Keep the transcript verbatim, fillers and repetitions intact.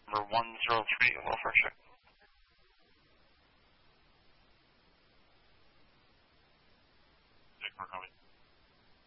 Number one zero three, welfare check. Check for coming.